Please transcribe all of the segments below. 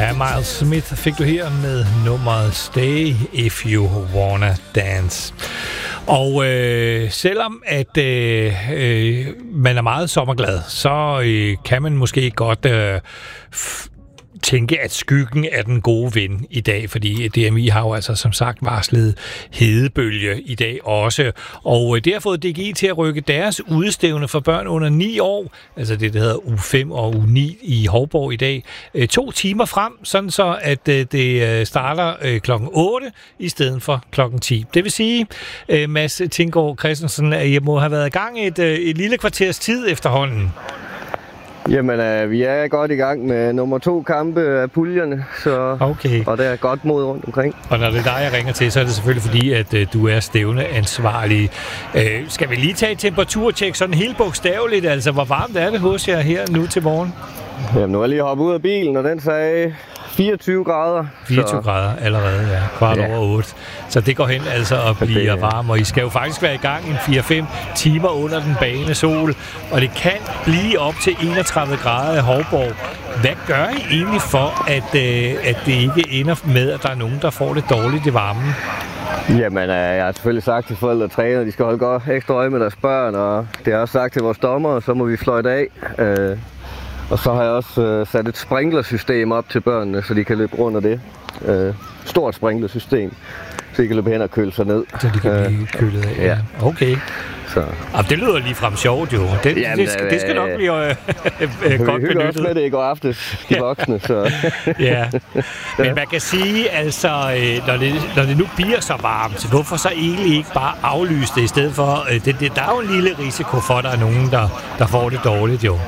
Ja, Miles Smith fik du her med nummeret Stay If You Wanna Dance. Og selvom at man er meget sommerglad, så kan man måske godt tænke, at skyggen er den gode ven i dag, fordi DMI har jo altså som sagt varslet hedebølge i dag også. Og det har fået DGI til at rykke deres udestævne for børn under 9 år, altså det, der hedder U5 og U9 i Hovborg i dag, 2 timer frem, sådan så at det starter klokken 8 i stedet for klokken 10. Det vil sige, Mads Tinggaard Christensen, at jeg må have været i gang et lille kvarters tid efterhånden. Jamen, vi er godt i gang med nummer 2 kampe af puljerne, så okay. Og der er godt mod rundt omkring. Og når det er dig, jeg ringer til, så er det selvfølgelig fordi, at du er stævneansvarlig. Skal vi lige tage et temperaturtjek sådan helt bogstaveligt? Altså, hvor varmt er det hos jer her nu til morgen? Jamen, nu er jeg lige hoppet ud af bilen, og den sagde 24 grader. 24 grader allerede, ja. Kvart over 8. Så det går hen altså og bliver varm, og I skal jo faktisk være i gang i 4-5 timer under den bane sol, og det kan blive op til 31 grader i Hovborg. Hvad gør I egentlig for, at det ikke ender med, at der er nogen, der får det dårligt i varmen? Jamen, jeg har selvfølgelig sagt til forældre og trænere, de skal holde godt ekstra øje med deres børn, og det har jeg også sagt til vores dommer, så må vi fløjte af. Og så har jeg også sat et sprinklersystem op til børnene, så de kan løbe rundt af det. Stort sprinklersystem, så de kan løbe hen og køle sig ned. Så de kan blive kølet af, ja. Okay. Så. Det lyder ligefrem sjovt, jo. Det skal nok blive godt benyttet. Vi hygger også med det i går aftes, de voksne. Så. Ja. Men man kan sige, altså, når det nu bliver så varmt, hvorfor så egentlig ikke bare aflyse det i stedet for? Der er jo en lille risiko for, at der er nogen, der får det dårligt, jo.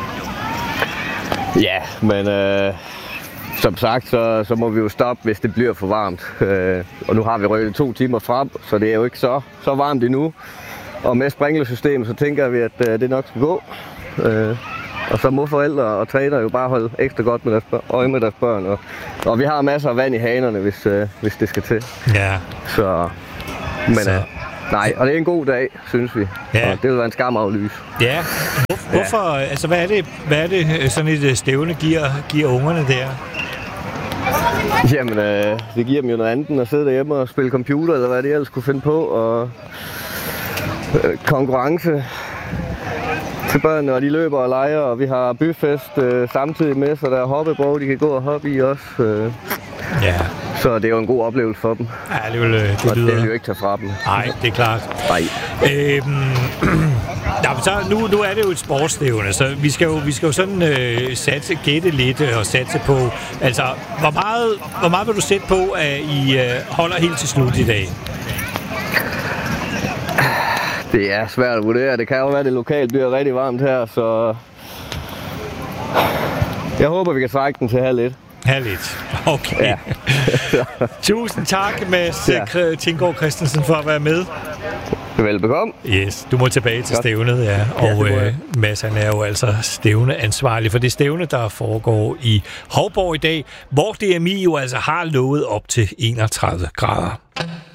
Ja, men som sagt, så må vi jo stoppe, hvis det bliver for varmt. Og nu har vi rykket 2 timer frem, så det er jo ikke så varmt endnu. Og med sprinklersystemet, så tænker vi, at det nok skal gå. Og så må forældre og træner jo bare holde ekstra godt med øje med deres børn. Og vi har masser af vand i hanerne, hvis det skal til. Ja. Så, men nej, og det er en god dag, synes vi. Ja. Og det vil være en skam aflyse. Ja. Hvorfor, altså hvad er det sådan et stævne giver ungerne der? Jamen, det giver dem jo noget andet end at sidde derhjemme og spille computer, eller hvad de ellers kunne finde på. Og konkurrence til børnene, og de løber og leger, og vi har byfest samtidig med, så der er hoppeborg, de kan gå og hoppe i også. Ja. Så det er jo en god oplevelse for dem. Ja, det lyder... det vil jo ikke tage fra dem. Nej, det er klart. Nej. Nu er det jo et sportsstævne, så vi skal jo sådan gætte lidt og satse på. Altså, hvor meget vil du sætte på, at I holder helt til slut i dag? Det er svært at vurdere. Det kan jo være, at det lokalt bliver rigtig varmt her, så jeg håber, vi kan trække den til halv 1. Herligt. Okay. Ja. Tusind tak, Mads Tinggaard Christensen, for at være med. Velbekomme. Yes, du må tilbage til stævnet, ja. Og Mads, han er jo altså stævneansvarlig for det stævne, der foregår i Hovborg i dag, hvor DMI jo altså har lovet op til 31 grader.